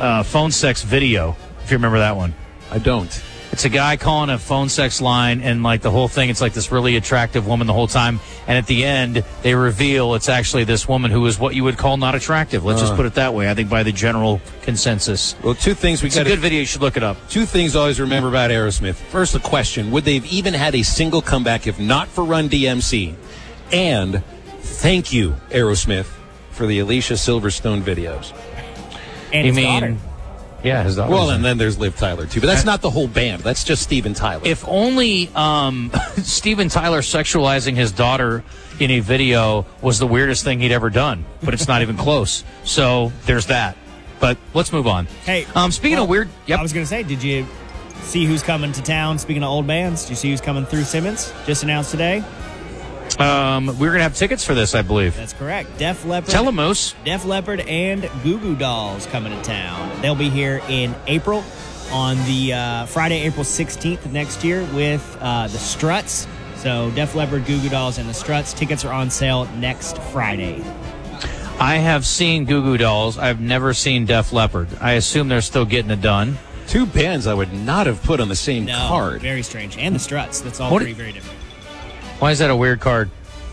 phone sex video, if you remember that one. I don't. It's a guy calling a phone sex line, and like the whole thing, it's like this really attractive woman the whole time. And at the end, they reveal it's actually this woman who is what you would call not attractive. Let's just put it that way, I think, by the general consensus. Well, two things It's a good video. You should look it up. Two things I always remember about Aerosmith. First, the question, would they have even had a single comeback if not for Run DMC? And thank you, Aerosmith, for the Alicia Silverstone videos. And his daughter. Yeah, his daughter. Well, and then there's Liv Tyler, too. But that's not the whole band. That's just Steven Tyler. If only Steven Tyler sexualizing his daughter in a video was the weirdest thing he'd ever done. But it's not even close. So there's that. But let's move on. Hey, speaking of weird... Yep. I was going to say, did you see who's coming to town? Speaking of old bands, did you see who's coming through Simmons? Just announced today. We're going to have tickets for this, I believe. That's correct. Def Leppard. Tell 'em, Moose. Def Leppard and Goo Goo Dolls coming to town. They'll be here in April on the Friday, April 16th of next year with the Struts. So Def Leppard, Goo Goo Dolls, and the Struts. Tickets are on sale next Friday. I have seen Goo Goo Dolls. I've never seen Def Leppard. I assume they're still getting it done. Two bands I would not have put on the same card. Very strange. And the Struts. That's all very different. Why is that a weird card?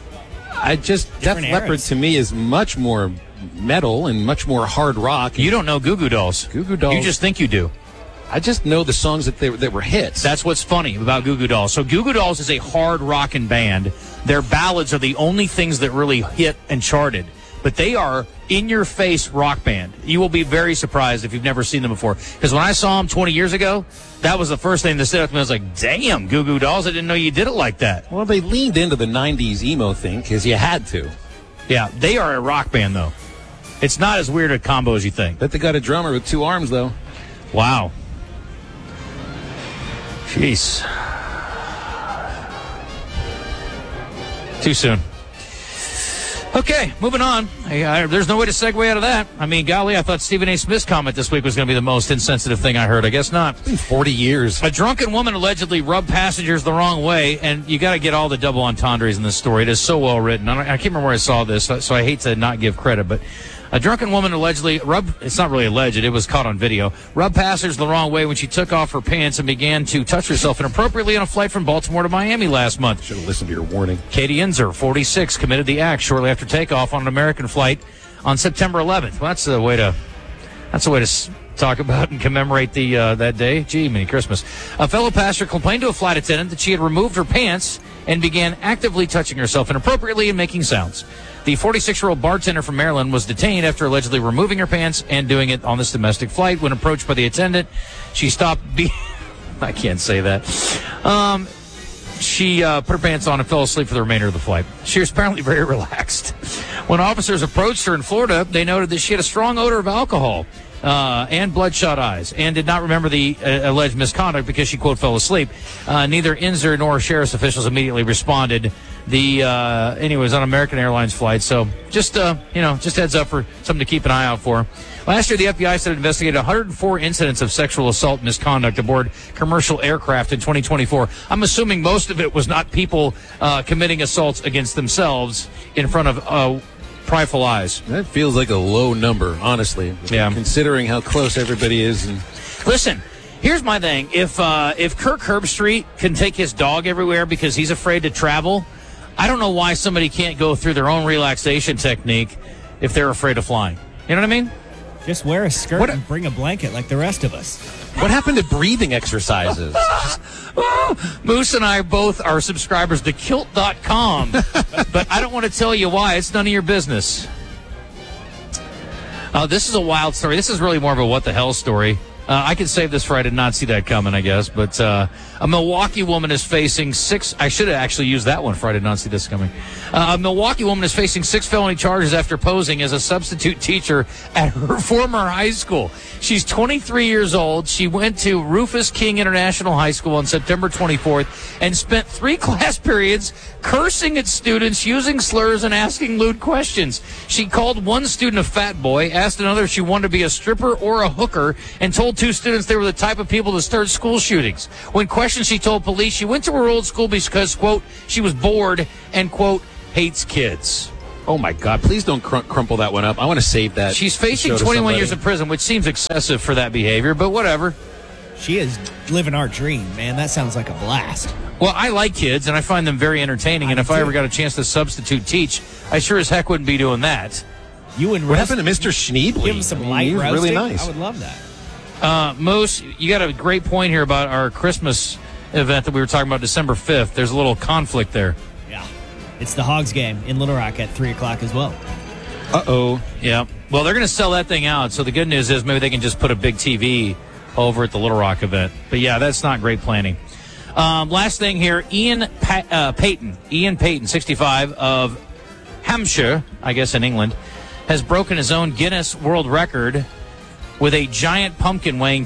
Def Leppard to me is much more metal and much more hard rock. You don't know Goo Goo Dolls. Goo Goo Dolls. You just think you do. I just know the songs that were hits. That's what's funny about Goo Goo Dolls. So Goo Goo Dolls is a hard rockin' band. Their ballads are the only things that really hit and charted. But they are in-your-face rock band. You will be very surprised if you've never seen them before. Because when I saw them 20 years ago, that was the first thing that stood out to me. I was like, damn, Goo Goo Dolls, I didn't know you did it like that. Well, they leaned into the 90s emo thing because you had to. Yeah, they are a rock band, though. It's not as weird a combo as you think. Bet they got a drummer with two arms, though. Wow. Jeez. Too soon. Okay, moving on. There's no way to segue out of that. I mean, golly, I thought Stephen A. Smith's comment this week was going to be the most insensitive thing I heard. I guess not. It's been 40 years. A drunken woman allegedly rubbed passengers the wrong way, and you got to get all the double entendres in this story. It is so well written. I can't remember where I saw this, so I hate to not give credit, but a drunken woman allegedly it's not really alleged, it was caught on video, rubbed passengers the wrong way when she took off her pants and began to touch herself inappropriately on a flight from Baltimore to Miami last month. Should have listened to your warning. Katie Inzer, 46, committed the act shortly after takeoff on an American flight on September 11th. Well, that's a way to talk about and commemorate that day. Gee, Merry Christmas. A fellow passenger complained to a flight attendant that she had removed her pants and began actively touching herself inappropriately and making sounds. The 46-year-old bartender from Maryland was detained after allegedly removing her pants and doing it on this domestic flight. When approached by the attendant, she stopped I can't say that. She put her pants on and fell asleep for the remainder of the flight. She was apparently very relaxed. When officers approached her in Florida, they noted that she had a strong odor of alcohol and bloodshot eyes, and did not remember the alleged misconduct because she, quote, fell asleep. Neither Inzer nor sheriff's officials immediately responded. Anyways, on American Airlines flight. So just heads up for something to keep an eye out for. Last year, the FBI said it investigated 104 incidents of sexual assault misconduct aboard commercial aircraft in 2024. I'm assuming most of it was not people committing assaults against themselves in front of pryful eyes. That feels like a low number, honestly. Yeah. Considering how close everybody is. And listen, here's my thing. If Kirk Herbstreit can take his dog everywhere because he's afraid to travel, I don't know why somebody can't go through their own relaxation technique if they're afraid of flying. You know what I mean? Just wear a skirt and bring a blanket like the rest of us. What happened to breathing exercises? Moose and I both are subscribers to Kilt.com, but I don't want to tell you why. It's none of your business. This is a wild story. This is really more of a what the hell story. I can save this for I did not see that coming, I guess. But a Milwaukee woman is facing I should have actually used that one for I did not see this coming. A Milwaukee woman is facing 6 felony charges after posing as a substitute teacher at her former high school. She's 23 years old. She went to Rufus King International High School on September 24th and spent 3 class periods cursing at students, using slurs, and asking lewd questions. She called one student a fat boy, asked another if she wanted to be a stripper or a hooker, and told 2 students they were the type of people that start school shootings. When questioned, she told police she went to her old school because, quote, she was bored and, quote, hates kids. Oh, my God. Please don't crumple that one up. I want to save that. She's facing show to 21 somebody. years in prison, which seems excessive for that behavior, but whatever. She is living our dream, man. That sounds like a blast. Well, I like kids, and I find them very entertaining, and if I ever got a chance to substitute teach, I sure as heck wouldn't be doing that. You wouldn't What roast- happened to Mr. Schneebly? Give him some I mean, light he was roasting. really nice. I would love that. Moose, you got a great point here about our Christmas event that we were talking about December 5th. There's a little conflict there. Yeah. It's the Hogs game in Little Rock at 3 o'clock as well. Uh-oh. Yeah. Well, they're going to sell that thing out, so the good news is maybe they can just put a big TV over at the Little Rock event. But, yeah, that's not great planning. Last thing here, Ian Payton, 65, of Hampshire, I guess in England, has broken his own Guinness World Record with a giant pumpkin weighing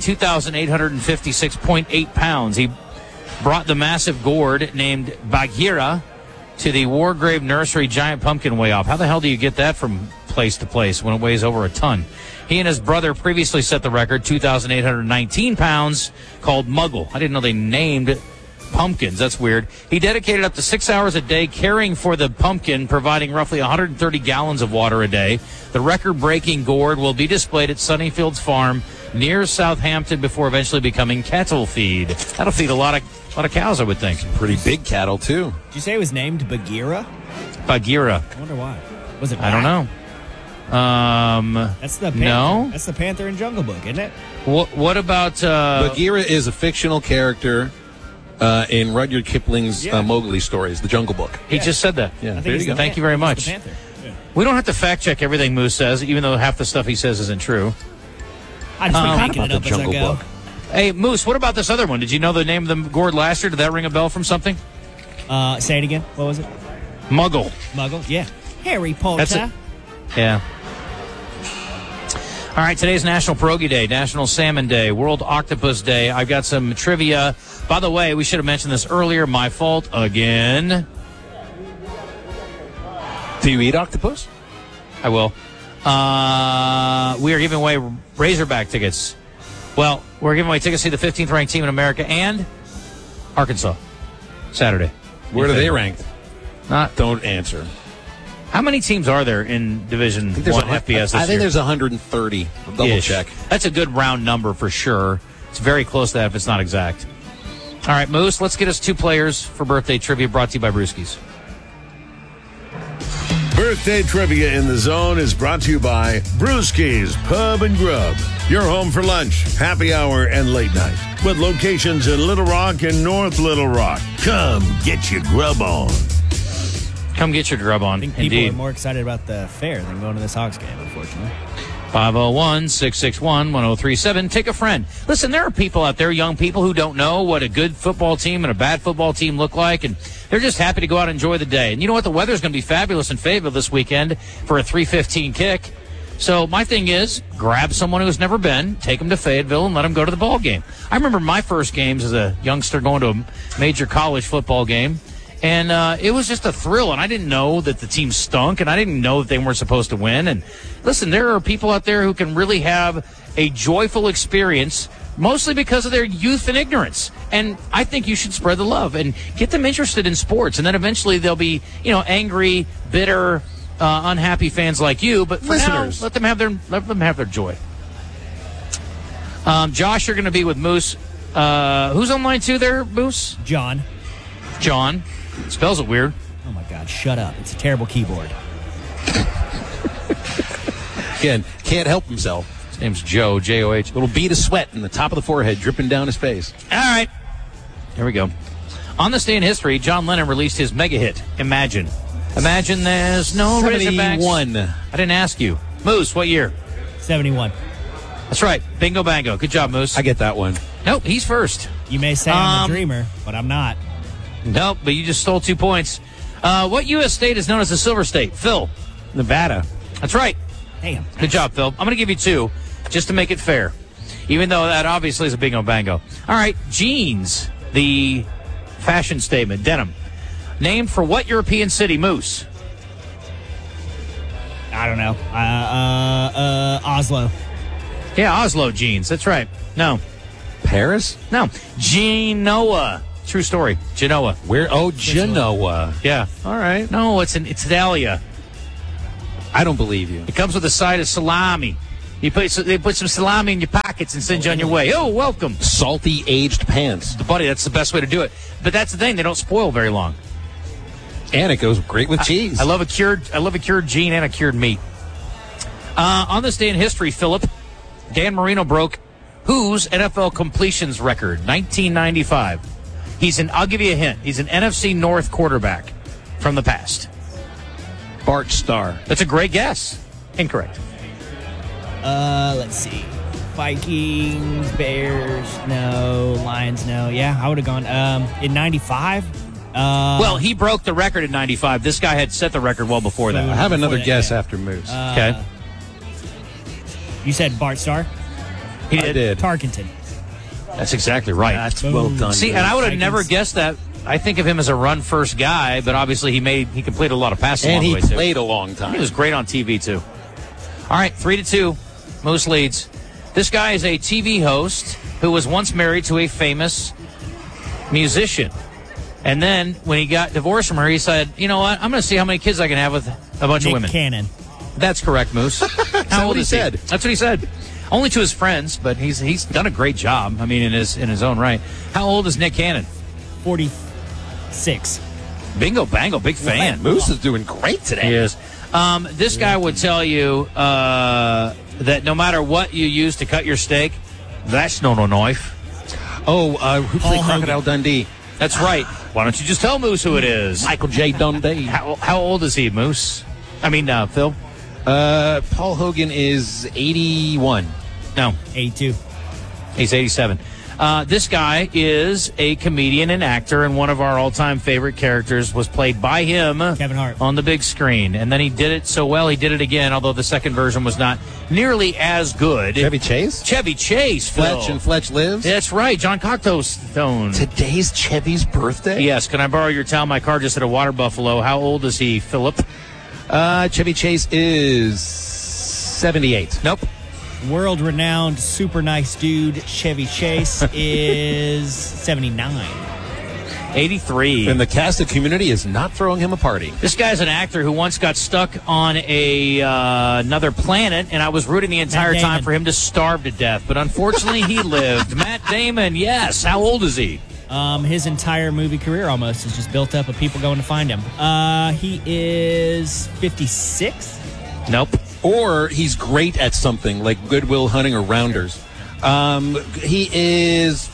2,856.8 pounds. He brought the massive gourd named Bagheera to the Wargrave Nursery giant pumpkin weigh-off. How the hell do you get that from place to place when it weighs over a ton? He and his brother previously set the record, 2,819 pounds, called Muggle. I didn't know they named pumpkins. That's weird. He dedicated up to 6 hours a day caring for the pumpkin, providing roughly 130 gallons of water a day. The record-breaking gourd will be displayed at Sunnyfields Farm near Southampton before eventually becoming cattle feed. That'll feed a lot of cows, I would think. Pretty big cattle, too. Did you say it was named Bagheera? Bagheera. I wonder why. Was it I don't black? know. That's the Panther. No. That's the Panther in Jungle Book, isn't it? What about... Bagheera is a fictional character in Rudyard Kipling's Yeah. Mowgli stories, The Jungle Book. he just said that. Yeah, I think there he's you go. the Thank you very he's much. the Panther. Yeah. We don't have to fact-check everything Moose says, even though half the stuff he says isn't true. I just been making about it up the as I Jungle go. Book? Hey, Moose, what about this other one? Did you know the name of the gourd last year? Did that ring a bell from something? Say it again. What was it? Muggle. Muggle? Yeah. Harry Potter. That's it. Yeah. All right, today's National Pierogi Day, National Salmon Day, World Octopus Day. I've got some trivia. By the way, we should have mentioned this earlier. My fault again. Do you eat octopus? I will. We are giving away Razorback tickets. Well, we're giving away tickets to the 15th ranked team in America and Arkansas. Saturday. Where are they ranked? Not. Don't answer. How many teams are there in Division There's 1 FBS this I think year? there's 130. I'll double Ish. check. That's a good round number for sure. It's very close to that if it's not exact. All right, Moose, let's get us 2 players for birthday trivia brought to you by Brewskis. Birthday Trivia in the Zone is brought to you by Brewski's Pub and Grub. Your home for lunch, happy hour, and late night. With locations in Little Rock and North Little Rock. Come get your grub on. Come get your grub on. I think people Indeed. are more excited about the fair than going to this Hogs game, unfortunately. 501-661-1037. Take a friend. Listen, there are people out there, young people, who don't know what a good football team and a bad football team look like, and they're just happy to go out and enjoy the day. And you know what? The weather's going to be fabulous in Fayetteville this weekend for a 3:15 kick. So my thing is, grab someone who's never been, take them to Fayetteville, and let them go to the ball game. I remember my first games as a youngster going to a major college football game. And it was just a thrill, and I didn't know that the team stunk, and I didn't know that they weren't supposed to win. And listen, there are people out there who can really have a joyful experience, mostly because of their youth and ignorance. And I think you should spread the love and get them interested in sports, and then eventually they'll be, angry, bitter, unhappy fans like you. But for Listeners. now, let them have their joy. Josh, you're going to be with Moose. Who's on line 2 there, Moose? John. John. Spells it weird. Oh, my God. Shut up. It's a terrible keyboard. Again, can't help himself. His name's Joe, J-O-H. Little bead of sweat in the top of the forehead dripping down his face. All right. Here we go. On this day in history, John Lennon released his mega hit, Imagine. Imagine there's no Razorbacks. 71. I didn't ask you. Moose, what year? 71. That's right. Bingo bango. Good job, Moose. I get that one. Nope, he's first. You may say I'm a dreamer, but I'm not. Nope, but you just stole 2 points. What U.S. state is known as the Silver State? Phil. Nevada. That's right. Damn. Good job, Phil. I'm going to give you 2 just to make it fair, even though that obviously is a bingo bango. All right, jeans, the fashion statement, denim. Named for what European city, Moose? I don't know. Oslo. Yeah, Oslo jeans. That's right. No. Paris? No. Genoa. True story. Genoa. Where? Oh, Genoa. Yeah. All right. No, it's Italia. I don't believe you. It comes with a side of salami. They put some salami in your pockets and send you on your way. Oh, welcome. Salty aged pants. Buddy, that's the best way to do it. But that's the thing. They don't spoil very long. And it goes great with cheese. I love a cured gene and a cured meat. On this day in history, Philip, Dan Marino broke whose NFL completions record? 1995. I'll give you a hint. He's an NFC North quarterback from the past. Bart Starr. That's a great guess. Incorrect. Let's see. Vikings, Bears, no. Lions, no. Yeah, I would have gone. In 95? Well, he broke the record in 95. This guy had set the record well before that. I have another that, guess yeah. after Moose. Okay. You said Bart Starr? He I did. Tarkenton. That's exactly right. That's well done. See, Moose. and I would have Vikings. never guessed that. I think of him as a run-first guy, but obviously he completed a lot of passes And along the he way, too. played a long time. He was great on TV, too. All right, 3-2. Moose leads. This guy is a TV host who was once married to a famous musician. And then when he got divorced from her, he said, you know what? I'm going to see how many kids I can have with a bunch of Nick women. Cannon. That's correct, Moose. How old what he is he? said? That's what he said. Only to his friends, but he's done a great job. I mean, in his own right. How old is Nick Cannon? 46. Bingo, bango, big fan. Moose is doing great today. He is. This guy would tell you that no matter what you use to cut your steak, that's no knife. Oh, who played Paul Crocodile Dundee? That's right. Why don't you just tell Moose who it is? Michael J. Dundee. How old is he, Moose? I mean, Phil? Paul Hogan is 81. No, 82. he's 87. This guy is a comedian and actor, and one of our all-time favorite characters was played by him, Kevin Hart, on the big screen. And then he did it so well, he did it again, although the second version was not nearly as good. Chevy Chase? Chevy Chase, Phil. Fletch and Fletch Lives? That's right, John Cocktailstone. Today's Chevy's birthday? Yes, can I borrow your towel? My car just hit a water buffalo. How old is he, Philip? Chevy Chase is 78. Nope. world-renowned, super nice dude Chevy Chase is 79. 83. And the casted community is not throwing him a party. This guy's an actor who once got stuck on another planet, and I was rooting the entire time for him to starve to death. But unfortunately, he lived. Matt Damon, yes. How old is he? His entire movie career almost is just built up of people going to find him. He is 56? Nope. Or he's great at something like Good Will Hunting or Rounders. He is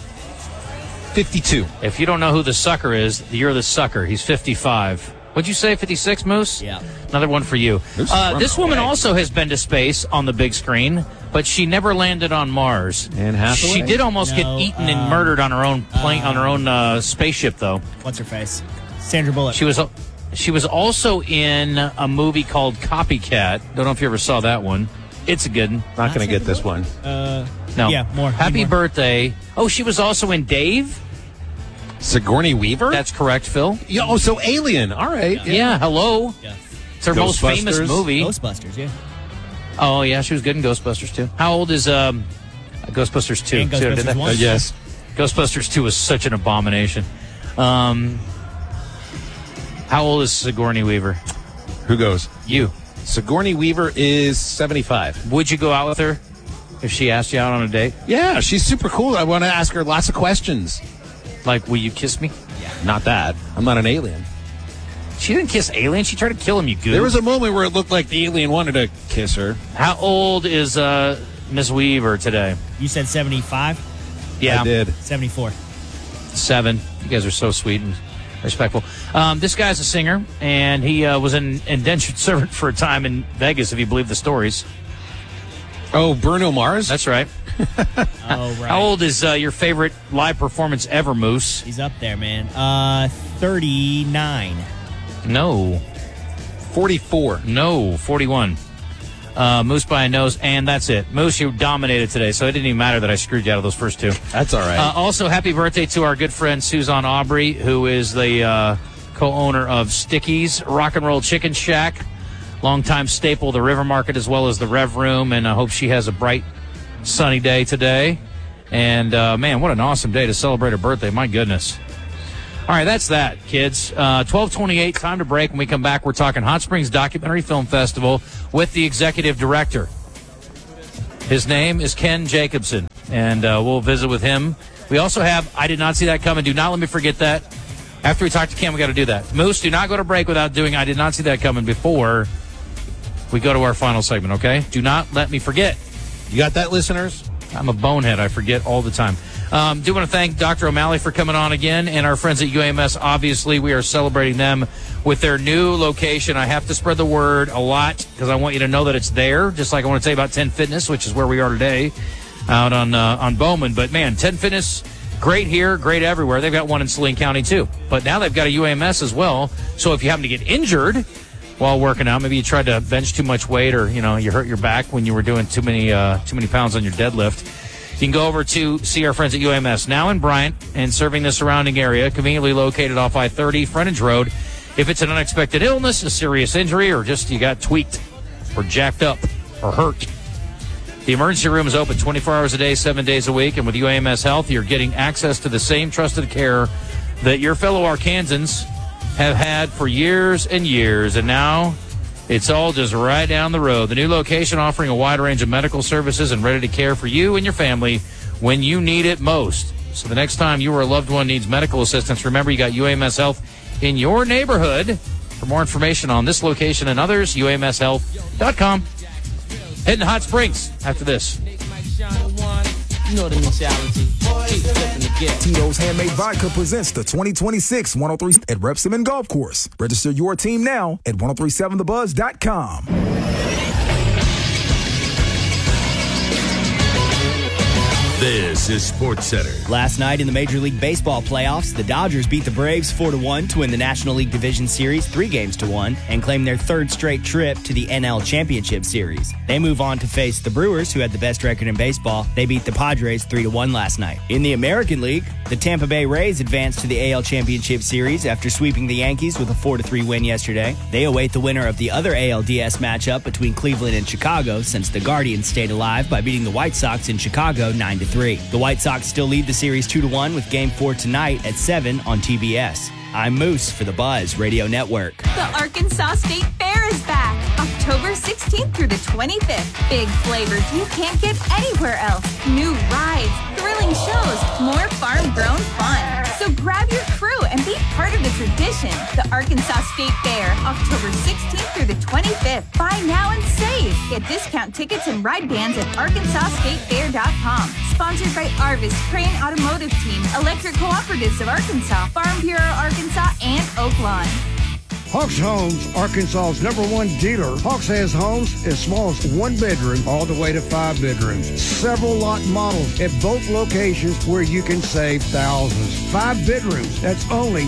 52. If you don't know who the sucker is, you're the sucker. He's 55. What'd you say, 56, Moose? Yeah. Another one for you. This woman also has been to space on the big screen, but she never landed on Mars. Anne Hathaway? She did almost get eaten and murdered on her own plane, on her own spaceship, though. What's her face? Sandra Bullock. She was also in a movie called Copycat. Don't know if you ever saw that one. It's a good one. Not going to get this one. No. Yeah, more. Happy more. birthday. Oh, she was also in Dave? Sigourney Weaver? That's correct, Phil. Yeah, oh, so Alien. All right. Yeah, hello. Yeah. It's her most famous Ghostbusters. movie. Ghostbusters, yeah. Oh, yeah, she was good in Ghostbusters, too. How old is Ghostbusters 2? And See what I did Ghostbusters there? 1? Yes. Ghostbusters 2 was such an abomination. How old is Sigourney Weaver? Who goes? You. Sigourney Weaver is 75. Would you go out with her if she asked you out on a date? Yeah, she's super cool. I want to ask her lots of questions. Like, will you kiss me? Not that. I'm not an alien. She didn't kiss Alien. She tried to kill him, you goof. There was a moment where it looked like the alien wanted to kiss her. How old is Miss Weaver today? You said 75? Yeah. I did. 74. 7. You guys are so sweet and respectful. This guy's a singer, and he was an indentured servant for a time in Vegas, if you believe the stories. Oh, Bruno Mars? That's right. Oh, right. How old is your favorite live performance ever, Moose? He's up there, man. 39. No. 44. No, 41. Moose by a nose, and that's it. Moose, you dominated today, so it didn't even matter that I screwed you out of those first two. That's all right. Also, happy birthday to our good friend Suzanne Aubrey, who is the co-owner of Sticky's Rock and Roll Chicken Shack, longtime staple of the River Market as well as the Rev Room, and I hope she has a bright, sunny day today. And, man, what an awesome day to celebrate her birthday. My goodness. All right, that's that, kids. 12:28, time to break. When we come back, we're talking Hot Springs Documentary Film Festival with the executive director. His name is Ken Jacobson, and we'll visit with him. We also have I Did Not See That Coming. Do not let me forget that. After we talk to Ken, we got to do that. Moose, do not go to break without doing I Did Not See That Coming before we go to our final segment, okay? Do not let me forget. You got that, listeners? I'm a bonehead. I forget all the time. Do want to thank Dr. O'Malley for coming on again, and our friends at UAMS. Obviously, we are celebrating them with their new location. I have to spread the word a lot because I want you to know that it's there, just like I want to tell you about 10 Fitness, which is where we are today out on Bowman. But, man, 10 Fitness, great here, great everywhere. They've got one in Saline County, too. But now they've got a UAMS as well. So if you happen to get injured while working out, maybe you tried to bench too much weight or, you hurt your back when you were doing too many pounds on your deadlift, you can go over to see our friends at UAMS, now in Bryant and serving the surrounding area, conveniently located off I-30 Frontage Road. If it's an unexpected illness, a serious injury, or just you got tweaked or jacked up or hurt, the emergency room is open 24 hours a day, 7 days a week. And with UAMS Health, you're getting access to the same trusted care that your fellow Arkansans have had for years and years. And now it's all just right down the road. The new location offering a wide range of medical services and ready to care for you and your family when you need it most. So the next time you or a loved one needs medical assistance, remember you got UAMS Health in your neighborhood. For more information on this location and others, UAMShealth.com. Heading to Hot Springs after this. You know the mentality. Keep flipping the gift. Tito's Handmade Vodka presents the 2026 103 at Repsamen Golf Course. Register your team now at 1037thebuzz.com. This is SportsCenter. Last night in the Major League Baseball playoffs, the Dodgers beat the Braves 4-1 to win the National League Division Series 3-1 and claim their third straight trip to the NL Championship Series. They move on to face the Brewers, who had the best record in baseball. They beat the Padres 3-1 last night. In the American League, the Tampa Bay Rays advanced to the AL Championship Series after sweeping the Yankees with a 4-3 win yesterday. They await the winner of the other ALDS matchup between Cleveland and Chicago, since the Guardians stayed alive by beating the White Sox in Chicago 9-3. The White Sox still lead the series 2-1 with Game 4 tonight at 7 on TBS. I'm Moose for the Buzz Radio Network. The Arkansas State Fair is back, October 16th through the 25th. Big flavors you can't get anywhere else. New rides, thrilling shows, more farm-grown fun. So grab your crew and be part of the tradition. The Arkansas State Fair, October 16th through the 25th. Buy now and save. Get discount tickets and ride bands at ArkansasStateFair.com. Sponsored by Arvis, Crane Automotive Team, Electric Cooperatives of Arkansas, Farm Bureau Arkansas, and Oaklawn. Hawks Homes, Arkansas's #1 dealer. Hawks has homes as small as 1 bedroom all the way to 5 bedrooms. Several lot models at both locations where you can save thousands. 5 bedrooms, that's only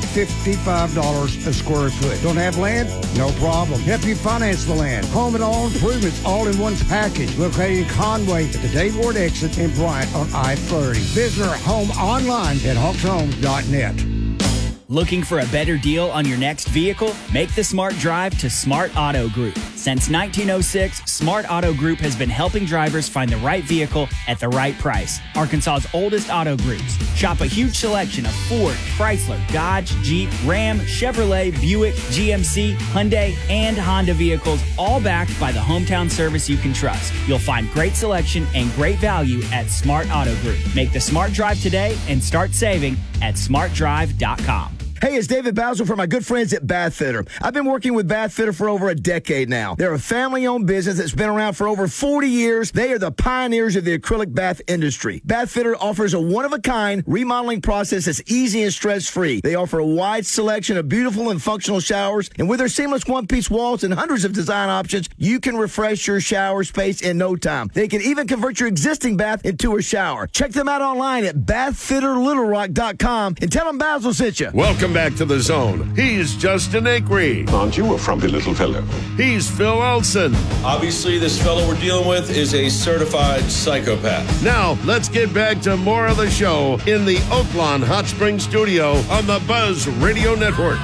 $55 a square foot. Don't have land? No problem. Help you finance the land. Home and all improvements all in one package. Located in Conway at the Dave Ward exit in Bryant on I-30. Visit our home online at hawkshomes.net. Looking for a better deal on your next vehicle? Make the smart drive to Smart Auto Group. Since 1906, Smart Auto Group has been helping drivers find the right vehicle at the right price. Arkansas's oldest auto groups. Shop a huge selection of Ford, Chrysler, Dodge, Jeep, Ram, Chevrolet, Buick, GMC, Hyundai, and Honda vehicles, all backed by the hometown service you can trust. You'll find great selection and great value at Smart Auto Group. Make the smart drive today and start saving at smartdrive.com. Hey, it's David Basil from my good friends at Bath Fitter. I've been working with Bath Fitter for over a decade now. They're a family-owned business that's been around for over 40 years. They are the pioneers of the acrylic bath industry. Bath Fitter offers a one-of-a-kind remodeling process that's easy and stress-free. They offer a wide selection of beautiful and functional showers, and with their seamless one-piece walls and hundreds of design options, you can refresh your shower space in no time. They can even convert your existing bath into a shower. Check them out online at bathfitterlittlerock.com and tell them Basil sent you. Welcome back to The Zone. He's Justin Acree. Aren't you a frumpy little fellow? He's Phil Elson. Obviously, this fellow we're dealing with is a certified psychopath. Now, let's get back to more of the show in the Oaklawn Hot Springs studio on the Buzz Radio Network.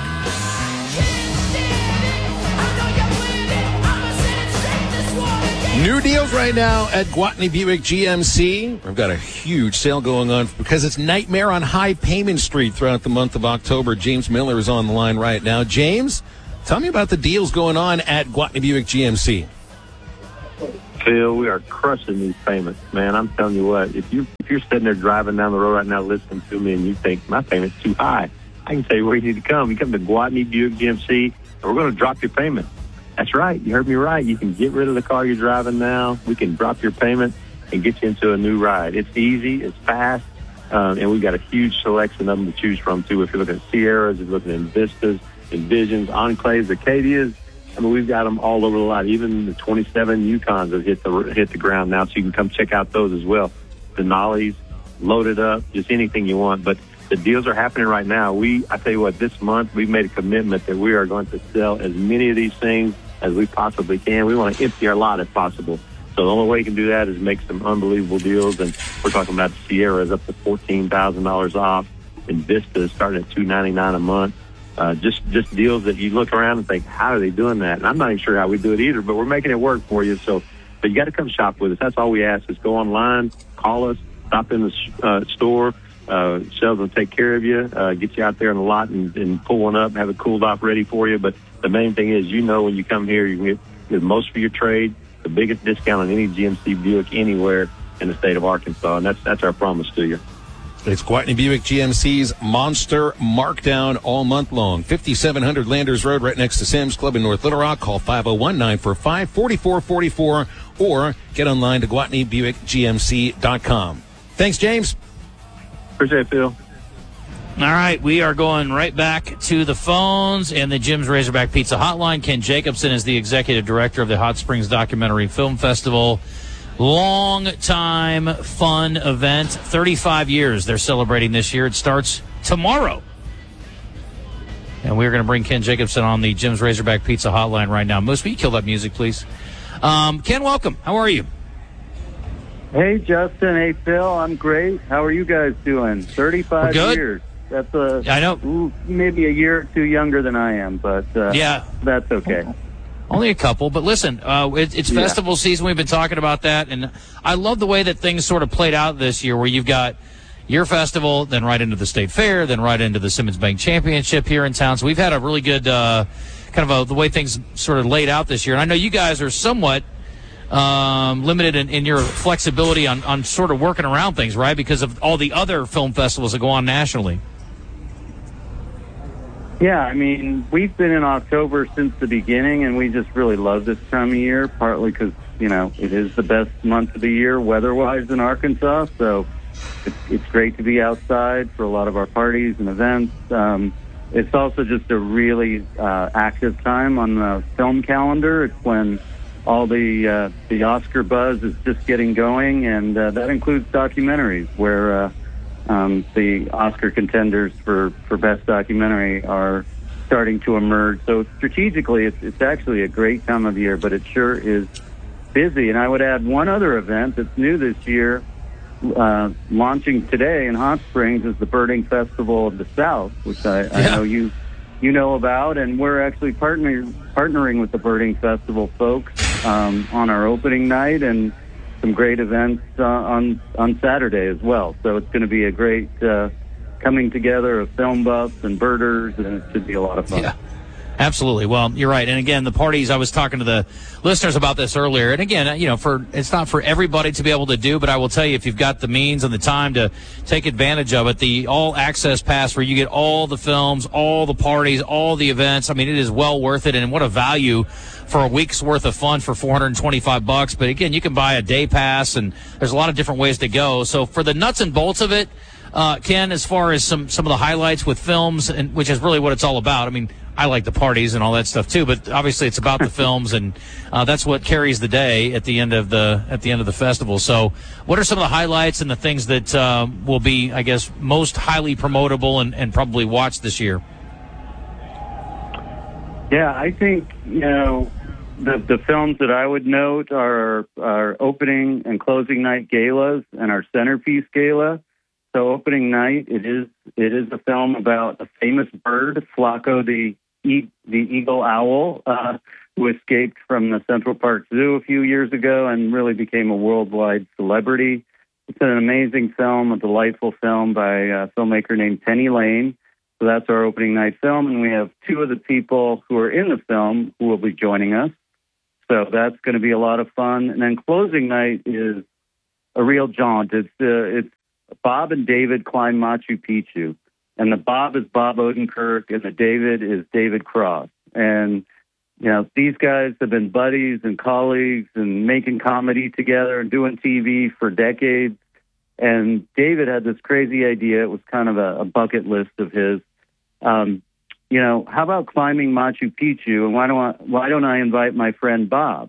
New deals right now at Gwatney Buick GMC. We've got a huge sale going on because it's Nightmare on High Payment Street throughout the month of October. James Miller is on the line right now. James, tell me about the deals going on at Gwatney Buick GMC. Phil, we are crushing these payments, man. I'm telling you what, if you're sitting there driving down the road right now listening to me and you think my payment's too high, I can tell you where you need to come. You come to Gwatney Buick GMC, and we're going to drop your payment. That's right. You heard me right. You can get rid of the car you're driving now. We can drop your payment and get you into a new ride. It's easy. It's fast. And we've got a huge selection of them to choose from, too. If you're looking at Sierras, if you're looking at Vistas, Envisions, Enclaves, Acadias, I mean, we've got them all over the lot. Even the 27 Yukons have hit the ground now, so you can come check out those as well. Denali's, loaded up, just anything you want. But the deals are happening right now. I tell you what, this month we've made a commitment that we are going to sell as many of these things as we possibly can. We want to empty our lot if possible. So the only way you can do that is make some unbelievable deals. And we're talking about Sierras up to $14,000 off, and Vistas starting at $299 a month. Just deals that you look around and think, how are they doing that? And I'm not even sure how we do it either, but we're making it work for you. So, but you got to come shop with us. That's all we ask is go online, call us, stop in the store. Sales will take care of you, get you out there in the lot and pull one up and have it cooled off ready for you. But the main thing is, when you come here, you can get the most for your trade, the biggest discount on any GMC Buick anywhere in the state of Arkansas. And that's our promise to you. It's Gwatney Buick GMC's Monster Markdown all month long. 5700 Landers Road, right next to Sam's Club in North Little Rock. Call 501-945-4444 or get online to GwatneyBuickGMC.com. Thanks, James. Appreciate it, Phil. All right, we are going right back to the phones and the Jim's Razorback Pizza Hotline. Ken Jacobson is the executive director of the Hot Springs Documentary Film Festival. Long-time fun event. 35 years they're celebrating this year. It starts tomorrow. And we're going to bring Ken Jacobson on the Jim's Razorback Pizza Hotline right now. Moose, will you kill that music, please? Ken, welcome. How are you? Hey, Justin. Hey, Phil. I'm great. How are you guys doing? 35 years. That's I know. Maybe a year or two younger than I am, but yeah, that's okay. Only a couple, but listen, it's festival season. We've been talking about that, and I love the way that things sort of played out this year, where you've got your festival, then right into the state fair, then right into the Simmons Bank Championship here in town. So we've had a really good the way things sort of laid out this year. And I know you guys are somewhat limited in your flexibility on sort of working around things, right? Because of all the other film festivals that go on nationally. Yeah, I mean, we've been in October since the beginning, and we just really love this time of year, partly because, it is the best month of the year weather-wise in Arkansas, so it's great to be outside for a lot of our parties and events. It's also just a really active time on the film calendar. It's when all the Oscar buzz is just getting going, and that includes documentaries, where the Oscar contenders for Best Documentary are starting to emerge. So strategically, it's actually a great time of year, but it sure is busy. And I would add one other event that's new this year, launching today in Hot Springs, is the Birding Festival of the South, which I know you know about, and we're actually partnering with the Birding Festival folks on our opening night, and some great events on Saturday as well. So it's going to be a great coming together of film buffs and birders, and it should be a lot of fun. Yeah, absolutely. Well, you're right. And again, the parties, I was talking to the listeners about this earlier. And again, it's not for everybody to be able to do, but I will tell you, if you've got the means and the time to take advantage of it, the all access pass where you get all the films, all the parties, all the events, I mean, it is well worth it. And what a value for a week's worth of fun for $425. But again, you can buy a day pass, and there's a lot of different ways to go. So for the nuts and bolts of it, Ken, as far as some of the highlights with films, and which is really what it's all about. I mean, I like the parties and all that stuff too, but obviously it's about the films, and that's what carries the day at the end of the festival. So, what are some of the highlights and the things that will be, I guess, most highly promotable and probably watched this year? Yeah, I think the films that I would note are our opening and closing night galas and our centerpiece gala. So opening night, it is a film about a famous bird, Flaco the eagle owl, who escaped from the Central Park Zoo a few years ago and really became a worldwide celebrity. It's an amazing film, a delightful film by a filmmaker named Penny Lane. So that's our opening night film, and we have two of the people who are in the film who will be joining us. So that's going to be a lot of fun. And then closing night is a real jaunt. It's Bob and David climb Machu Picchu. And the Bob is Bob Odenkirk, and the David is David Cross. And, you know, these guys have been buddies and colleagues and making comedy together and doing TV for decades. And David had this crazy idea. It was kind of a bucket list of his. You know, how about climbing Machu Picchu? And why don't I invite my friend Bob?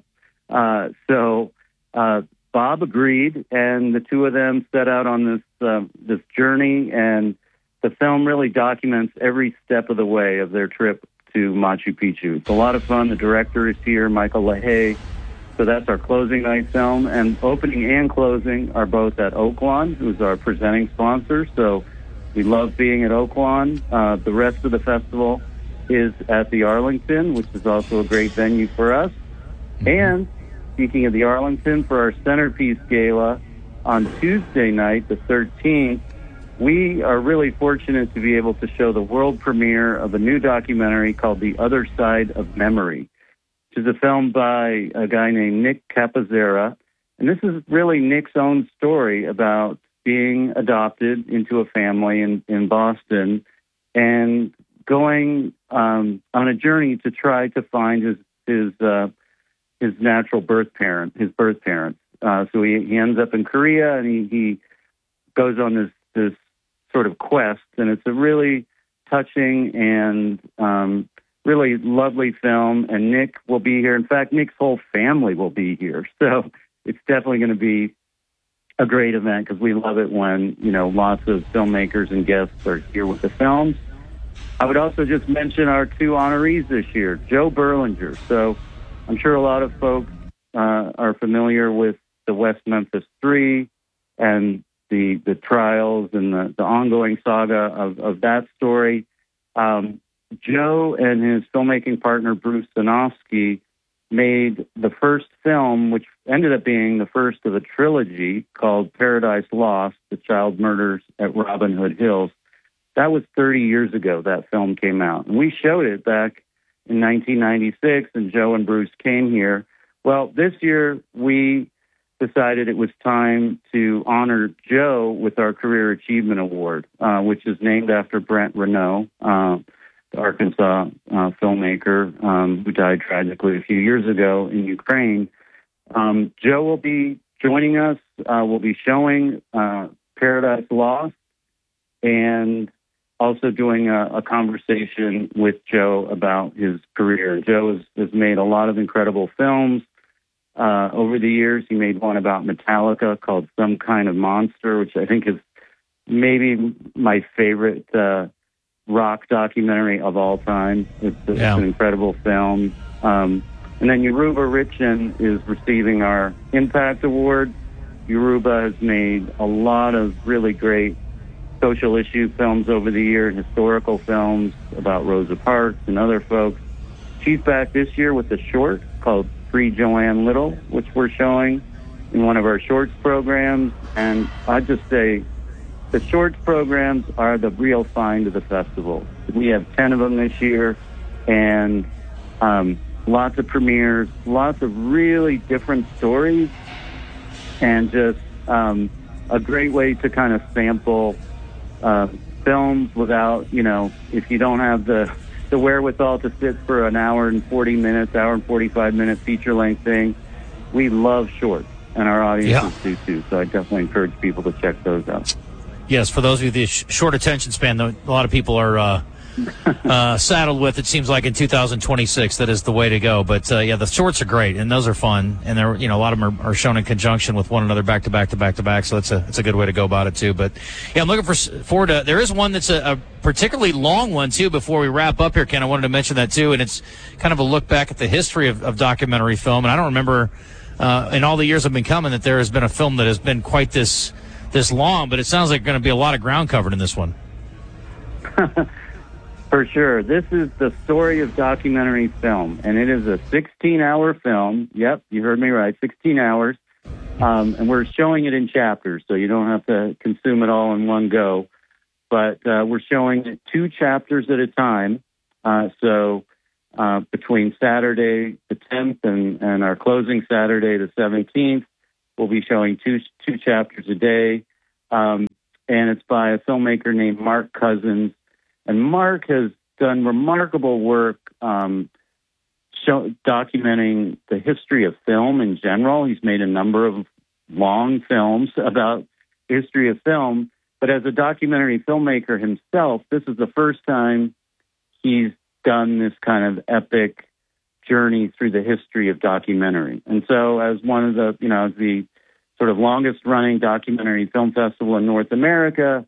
So Bob agreed, and the two of them set out on this journey. And the film really documents every step of the way of their trip to Machu Picchu. It's a lot of fun. The director is here, Michael LaHaye. So that's our closing night film. And opening and closing are both at Oaklawn, who's our presenting sponsor. So we love being at Oaklawn. The rest of the festival is at the Arlington, which is also a great venue for us. And speaking of the Arlington, for our centerpiece gala on Tuesday night, the 13th, we are really fortunate to be able to show the world premiere of a new documentary called The Other Side of Memory, which is a film by a guy named Nick Capozzera. And this is really Nick's own story about being adopted into a family in Boston and going on a journey to try to find his natural birth parents. So he ends up in Korea, and he goes on this sort of quest, and it's a really touching and really lovely film. And Nick will be here. In fact, Nick's whole family will be here. So it's definitely going to be a great event, because we love it when, you know, lots of filmmakers and guests are here with the films. I would also just mention our two honorees this year, Joe Berlinger. So I'm sure a lot of folks are familiar with the West Memphis 3 and the trials and the ongoing saga of that story. Joe and his filmmaking partner, Bruce Zanofsky, made the first film, which ended up being the first of a trilogy called Paradise Lost, The Child Murders at Robin Hood Hills. That was 30 years ago that film came out. And we showed it back in 1996, and Joe and Bruce came here. Well, this year we decided it was time to honor Joe with our Career Achievement Award, which is named after Brent Renaud, the Arkansas filmmaker who died tragically a few years ago in Ukraine. Joe will be joining us. We'll be showing Paradise Lost and also doing a conversation with Joe about his career. Joe has made a lot of incredible films over the years. He made one about Metallica called Some Kind of Monster, which I think is maybe my favorite rock documentary of all time. It's an incredible film. And then Yoruba Richin is receiving our Impact Award. Yoruba has made a lot of really great social issue films over the year, historical films about Rosa Parks and other folks. She's back this year with a short called Free Joanne Little, which we're showing in one of our shorts programs. And I'd just say the shorts programs are the real find of the festival. We have 10 of them this year, and lots of premieres, lots of really different stories, and just a great way to kind of sample films without, you know, if you don't have the wherewithal to sit for an hour and 40 minutes, hour and 45 minute feature-length thing. We love shorts, and our audiences do too, so I definitely encourage people to check those out. Yes, for those of you with the short attention span, a lot of people are saddled with, it seems like in 2026, that is the way to go. But the shorts are great, and those are fun, and they're, you know, a lot of them are shown in conjunction with one another, back to back to back to back. So it's a good way to go about it too. But yeah, I'm looking forward to. There is one that's a particularly long one too. Before we wrap up here, Ken, I wanted to mention that too, and it's kind of a look back at the history of documentary film. And I don't remember in all the years I've been coming that there has been a film that has been quite this For sure. This is the story of documentary film, and it is a 16-hour film. Yep, you heard me right, 16 hours. And we're showing it in chapters, so you don't have to consume it all in one go. But we're showing it 2 chapters at a time. So between Saturday the 10th and our closing Saturday the 17th, we'll be showing two chapters a day. And it's by a filmmaker named Mark Cousins. And Mark has done remarkable work documenting the history of film in general. He's made a number of long films about the history of film. But as a documentary filmmaker himself, this is the first time he's done this kind of epic journey through the history of documentary. And so as one of the, the sort of longest running documentary film festival in North America,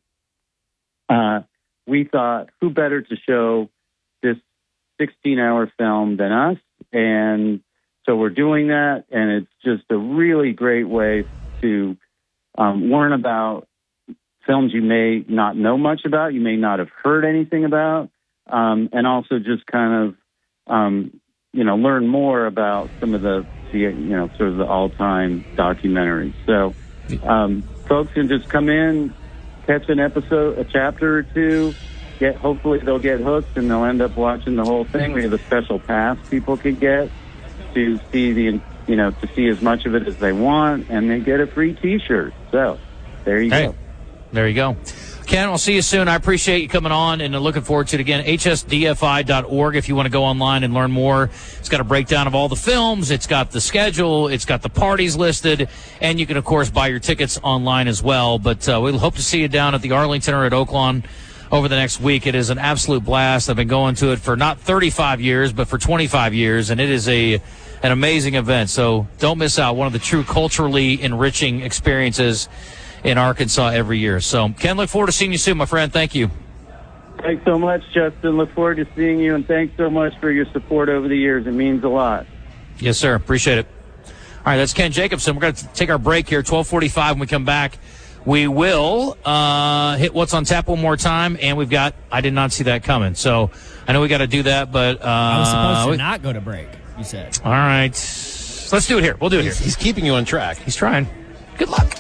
we thought, who better to show this 16-hour film than us? And so we're doing that, and it's just a really great way to learn about films you may not know much about, you may not have heard anything about, and also just kind of, learn more about some of the sort of the all-time documentaries. So folks can just come in, catch an episode, a chapter or two, hopefully they'll get hooked and they'll end up watching the whole thing. We have a special pass people could get to see to see as much of it as they want, and they get a free T-shirt. So there you go. There you go. Ken, I'll see you soon. I appreciate you coming on, and looking forward to it again. hsdfi.org if you want to go online and learn more. It's got a breakdown of all the films. It's got the schedule. It's got the parties listed. And you can, of course, buy your tickets online as well. But we'll hope to see you down at the Arlington or at Oaklawn over the next week. It is an absolute blast. I've been going to it for not 35 years, but for 25 years, and it is an amazing event. So don't miss out. One of the true culturally enriching experiences in Arkansas every year. So, Ken, look forward to seeing you soon, my friend. Thank you. Thanks so much, Justin. Look forward to seeing you, and thanks so much for your support over the years. It means a lot. Yes, sir. Appreciate it. All right, that's Ken Jacobson. We're going to take our break here, 12:45. When we come back, we will hit What's on Tap one more time, and we've got I Did Not See That Coming. So I know we got to do that, but I was supposed to not go to break, you said. All right. Let's do it here. We'll do it here. He's keeping you on track. He's trying. Good luck.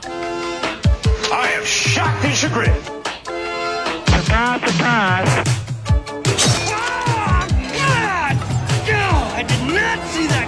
I am shocked and chagrined. Surprise, surprise. Oh, God! Oh, I did not see that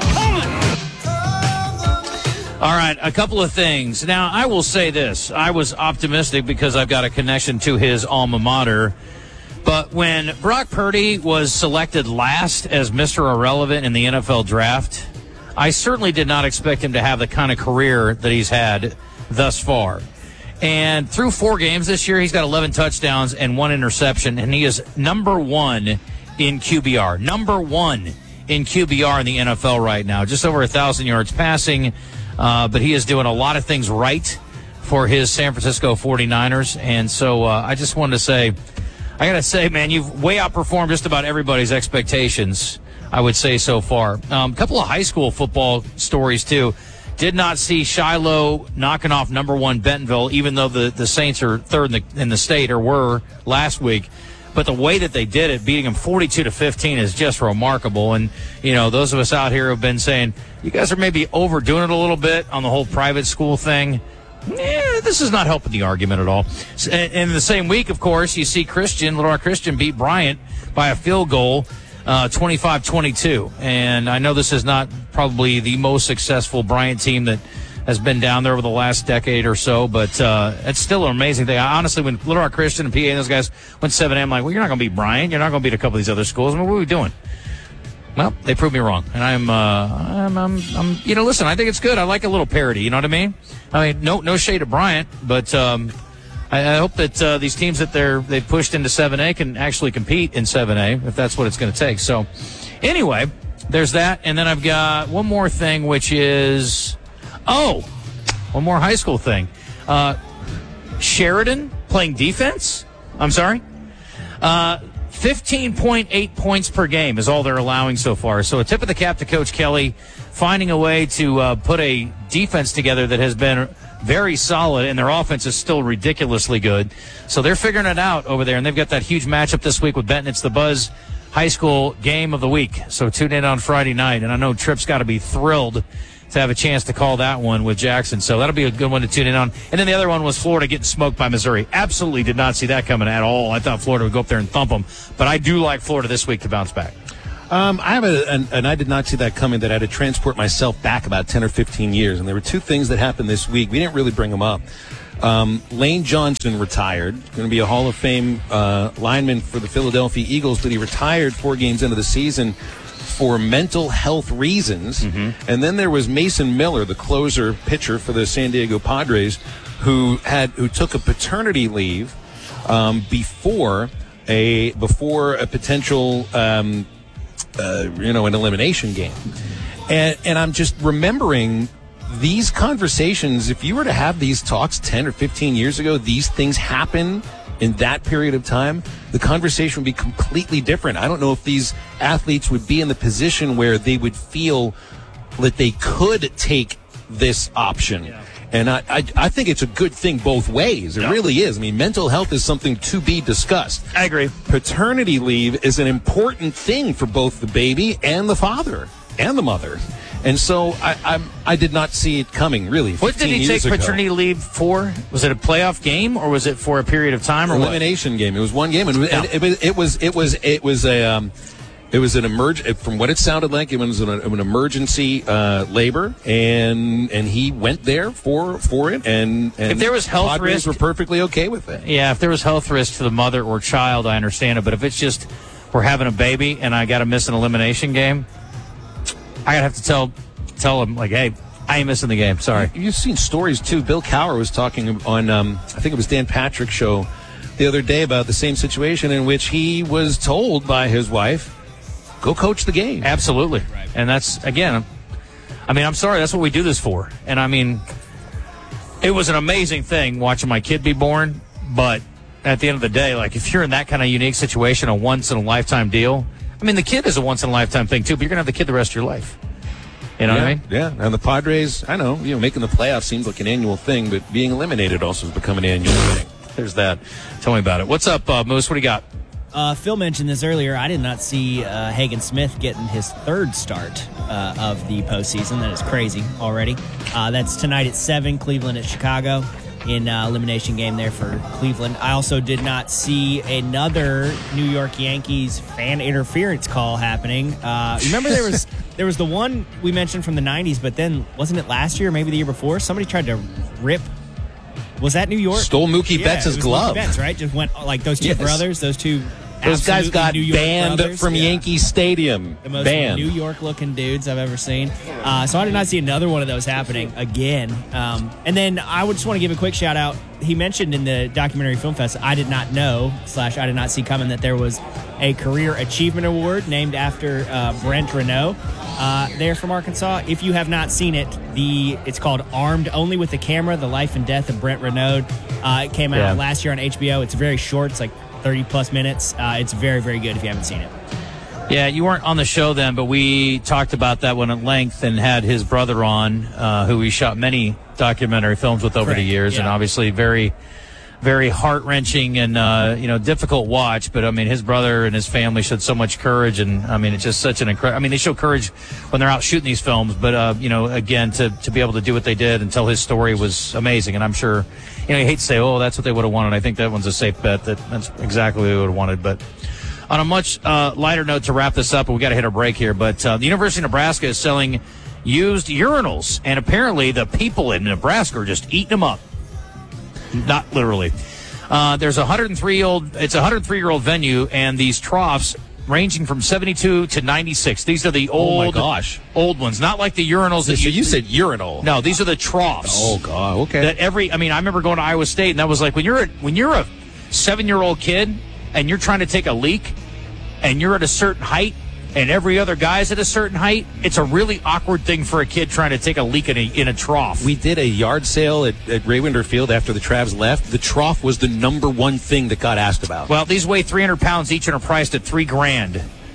coming. All right, a couple of things. Now, I will say this. I was optimistic because I've got a connection to his alma mater. But when Brock Purdy was selected last as Mr. Irrelevant in the NFL draft, I certainly did not expect him to have the kind of career that he's had thus far. And through 4 games this year, he's got 11 touchdowns and 1 interception, and he is number 1 in QBR. Number 1 in QBR in the NFL right now. Just over 1,000 yards passing, but he is doing a lot of things right for his San Francisco 49ers. And so I just wanted to say, I got to say, man, you've way outperformed just about everybody's expectations, I would say, so far. A couple of high school football stories, too. Did not see Shiloh knocking off number 1 Bentonville, even though the Saints are third in the state, or were last week. But the way that they did it, beating them 42-15, is just remarkable. And, those of us out here have been saying, you guys are maybe overdoing it a little bit on the whole private school thing. This is not helping the argument at all. And in the same week, of course, you see Little Rock Christian beat Bryant by a field goal, 25-22. And I know this is not probably the most successful Bryant team that has been down there over the last decade or so, but it's still an amazing thing. Honestly, when Little Rock Christian and PA and those guys went 7A, I'm like, well, you're not going to beat Bryant. You're not going to beat a couple of these other schools. I mean, what are we doing? Well, they proved me wrong. And I'm listen, I think it's good. I like a little parody. You know what I mean? No shade at Bryant, but I hope that these teams that they've pushed into 7A can actually compete in 7A, if that's what it's going to take. So, anyway, there's that. And then I've got one more thing, which is, one more high school thing. Sheridan playing defense? I'm sorry? 15.8 points per game is all they're allowing so far. So a tip of the cap to Coach Kelly, finding a way to put a defense together that has been very solid, and their offense is still ridiculously good. So they're figuring it out over there, and they've got that huge matchup this week with Benton. It's the Buzz High School game of the week. So tune in on Friday night, and I know Tripp's got to be thrilled to have a chance to call that one with Jackson. So that'll be a good one to tune in on. And then the other one was Florida getting smoked by Missouri. Absolutely did not see that coming at all. I thought Florida would go up there and thump them. But I do like Florida this week to bounce back. I have and I did not see that coming, that I had to transport myself back about 10 or 15 years. And there were two things that happened this week. We didn't really bring them up. Lane Johnson retired, going to be a Hall of Fame lineman for the Philadelphia Eagles, but he retired 4 games into the season for mental health reasons. Mm-hmm. And then there was Mason Miller, the closer pitcher for the San Diego Padres, who took a paternity leave before a potential an elimination game. And I'm just remembering these conversations. If you were to have these talks 10 or 15 years ago, these things happen in that period of time, the conversation would be completely different. I don't know if these athletes would be in the position where they would feel that they could take this option. Yeah. And I think it's a good thing both ways. It really is. I mean, mental health is something to be discussed. I agree. Paternity leave is an important thing for both the baby and the father and the mother. And so I did not see it coming, really. What did he take paternity leave for? Was it a playoff game, or was it for a period of time, or elimination game? It was one game, and it was an from what it sounded like, it was an emergency labor, and he went there for it. And if there was health risk, were perfectly okay with it. Yeah, if there was health risk to the mother or child, I understand it. But if it's just we're having a baby and I got to miss an elimination game, I gotta have to tell him, like, hey, I ain't missing the game. Sorry. You've seen stories too. Bill Cowher was talking on I think it was Dan Patrick's show the other day about the same situation in which he was told by his wife, go coach the game. Absolutely. Right. And that's, again, I mean, I'm sorry, that's what we do this for. And I mean, it was an amazing thing watching my kid be born, but at the end of the day, like, if you're in that kind of unique situation, a once-in-a-lifetime deal, I mean, the kid is a once-in-a-lifetime thing, too, but you're going to have the kid the rest of your life. You know what I mean? Yeah, and the Padres, I know, making the playoffs seems like an annual thing, but being eliminated also has become an annual thing. There's that. Tell me about it. What's up, Moose? What do you got? Phil mentioned this earlier. I did not see Hagen Smith getting his third start of the postseason. That is crazy already. That's tonight at 7, Cleveland at Chicago, in elimination game there for Cleveland. I also did not see another New York Yankees fan interference call happening. Remember there was the one we mentioned from the 90s, but then wasn't it last year, maybe the year before? Somebody tried to rip. Was that New York? Stole Mookie Betts' glove. Mookie Betts, right? Just went like those two brothers, those guys got banned brothers. from Yankee Stadium. The most New York-looking dudes I've ever seen. So I did not see another one of those happening again. And then I would just want to give a quick shout-out. He mentioned in the documentary Film Fest, I did not know / I did not see coming that there was a Career Achievement Award named after Brent Renaud there from Arkansas. If you have not seen it, it's called Armed Only with the Camera, The Life and Death of Brent Renaud. It came out last year on HBO. It's very short. It's like 30-plus minutes. It's very, very good if you haven't seen it. Yeah, you weren't on the show then, but we talked about that one at length and had his brother on, who we shot many documentary films with over the years, and obviously very, very heart-wrenching and, difficult watch. But, I mean, his brother and his family showed so much courage, and, I mean, it's just such an incredible – I mean, they show courage when they're out shooting these films, but, again, to be able to do what they did and tell his story was amazing. And I'm sure – you hate to say, that's what they would have wanted. I think that one's a safe bet. That's exactly what they would have wanted. But on a much lighter note to wrap this up, we got to hit a break here. But the University of Nebraska is selling used urinals, and apparently the people in Nebraska are just eating them up. Not literally. There's a 103-year-old venue, and these troughs ranging from 72 to 96. These are the old ones, not like the urinals that you said urinal. No, these are the troughs. Oh God, okay. That I remember going to Iowa State, and that was like when you're a 7-year-old kid and you're trying to take a leak and you're at a certain height and every other guy's at a certain height, it's a really awkward thing for a kid trying to take a leak in a trough. We did a yard sale at Raywinder Field after the Travs left. The trough was the number one thing that got asked about. Well, these weigh 300 pounds each and are priced at $3,000.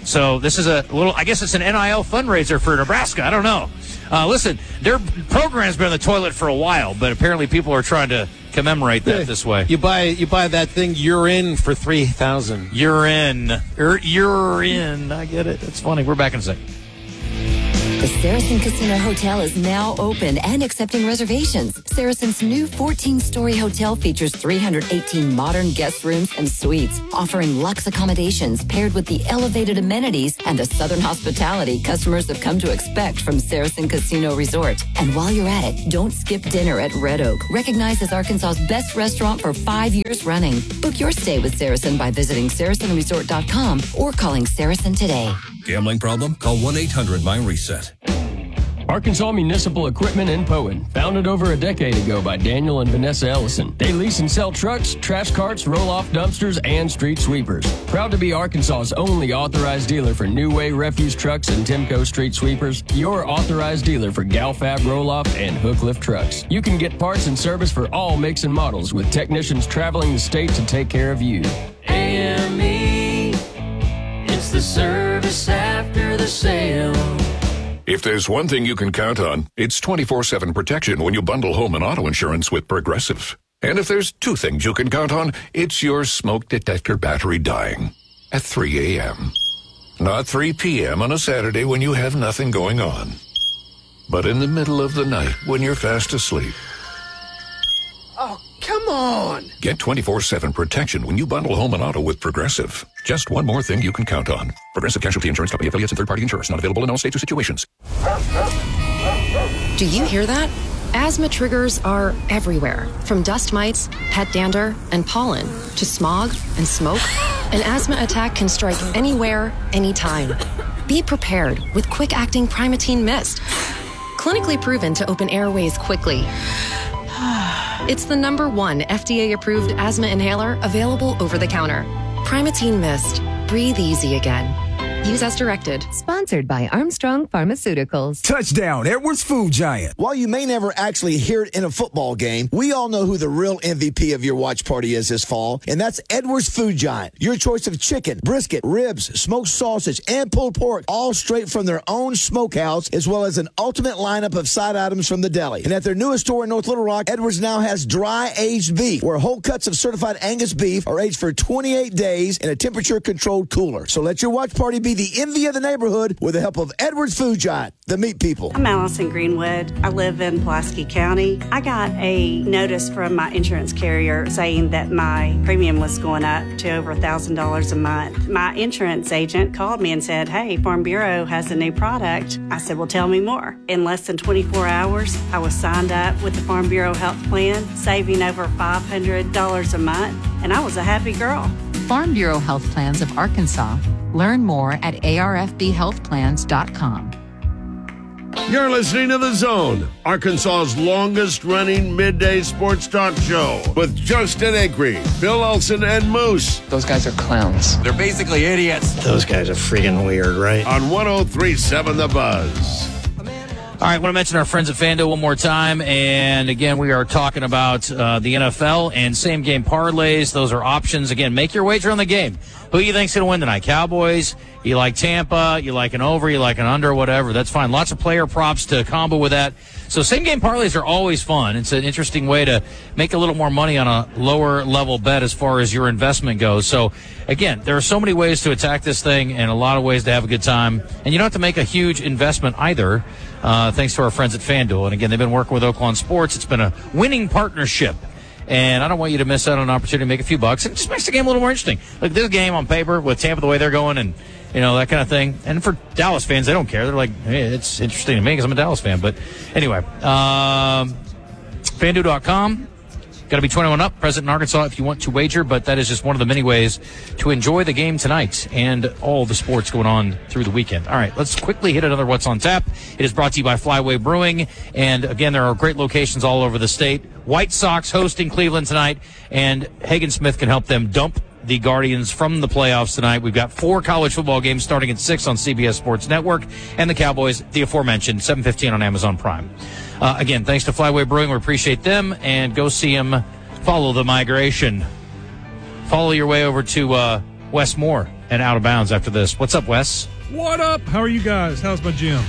So this is a little, I guess it's an NIL fundraiser for Nebraska. I don't know. Listen, their program's been on the toilet for a while, but apparently people are trying to commemorate that this way. You buy that thing, you're in for $3,000. You're in. You're in. I get it. It's funny. We're back in a second. The Saracen Casino Hotel is now open and accepting reservations. Saracen's new 14-story hotel features 318 modern guest rooms and suites, offering luxe accommodations paired with the elevated amenities and the Southern hospitality customers have come to expect from Saracen Casino Resort. And while you're at it, don't skip dinner at Red Oak, recognized as Arkansas's best restaurant for 5 years running. Book your stay with Saracen by visiting SaracenResort.com or calling Saracen today. Gambling problem? Call 1-800-MY-RESET. Arkansas Municipal Equipment in Poen, founded over a decade ago by Daniel and Vanessa Ellison. They lease and sell trucks, trash carts, roll-off dumpsters, and street sweepers. Proud to be Arkansas's only authorized dealer for New Way refuse trucks and Timco street sweepers. Your authorized dealer for Galfab roll-off and hook lift trucks. You can get parts and service for all makes and models with technicians traveling the state to take care of you. AME, it's the service after the sale. If there's one thing you can count on, it's 24/7 protection when you bundle home and auto insurance with Progressive. And if there's two things you can count on, it's your smoke detector battery dying at 3 a.m. Not 3 p.m. on a Saturday when you have nothing going on, but in the middle of the night when you're fast asleep. Oh, come on! Get 24/7 protection when you bundle home and auto with Progressive. Just one more thing you can count on. Progressive Casualty Insurance Company, affiliates, and third-party insurers. Not available in all states or situations. Do you hear that? Asthma triggers are everywhere. From dust mites, pet dander, and pollen, to smog and smoke. An asthma attack can strike anywhere, anytime. Be prepared with quick-acting Primatene Mist. Clinically proven to open airways quickly. It's the #1 FDA-approved asthma inhaler available over the counter. Primatene Mist. Breathe easy again. Use as directed. Sponsored by Armstrong Pharmaceuticals. Touchdown, Edwards Food Giant. While you may never actually hear it in a football game, we all know who the real MVP of your watch party is this fall, and that's Edwards Food Giant. Your choice of chicken, brisket, ribs, smoked sausage, and pulled pork, all straight from their own smokehouse, as well as an ultimate lineup of side items from the deli. And at their newest store in North Little Rock, Edwards now has dry-aged beef, where whole cuts of certified Angus beef are aged for 28 days in a temperature-controlled cooler. So let your watch party be the envy of the neighborhood with the help of Edwards Food Giant, the meat people. I'm Allison Greenwood. I live in Pulaski County. I got a notice from my insurance carrier saying that my premium was going up to over $1,000 a month. My insurance agent called me and said, "Hey, Farm Bureau has a new product." I said, "Well, tell me more." In less than 24 hours, I was signed up with the Farm Bureau health plan, saving over $500 a month, and I was a happy girl. Farm Bureau Health Plans of Arkansas. Learn more at arfbhealthplans.com. You're listening to The Zone, Arkansas's longest-running midday sports talk show with Justin Acree, Phil Olsen, and Moose. Those guys are clowns. They're basically idiots. Those guys are freaking weird, right? On 103.7 The Buzz. All right, I want to mention our friends at FanDuel one more time. And again, we are talking about the NFL and same-game parlays. Those are options. Again, make your wager on the game. Who do you think's going to win tonight? Cowboys? You like Tampa? You like an over? You like an under? Whatever. That's fine. Lots of player props to combo with that. So same-game parlays are always fun. It's an interesting way to make a little more money on a lower-level bet as far as your investment goes. So, again, there are so many ways to attack this thing and a lot of ways to have a good time. And you don't have to make a huge investment either. Thanks to our friends at FanDuel. And again, they've been working with Oaklawn Sports. It's been a winning partnership. And I don't want you to miss out on an opportunity to make a few bucks. It just makes the game a little more interesting. Like this game on paper with Tampa, the way they're going and, you know, that kind of thing. And for Dallas fans, they don't care. They're like, hey, it's interesting to me because I'm a Dallas fan. But anyway, FanDuel.com. Got to be 21 up, present in Arkansas if you want to wager, but that is just one of the many ways to enjoy the game tonight and all the sports going on through the weekend. All right, let's quickly hit another What's on Tap. It is brought to you by Flyway Brewing, and again, there are great locations all over the state. White Sox hosting Cleveland tonight, and Hagen Smith can help them dump the Guardians from the playoffs tonight. We've got 4 college football games starting at 6 on CBS Sports Network, and the Cowboys, the aforementioned, 7:15 on Amazon Prime. Again, thanks to Flyway Brewing. We appreciate them, and go see them. Follow the migration. Follow your way over to West Moore and Out of Bounds after this. What's up, Wes? What up? How are you guys? How's my gym?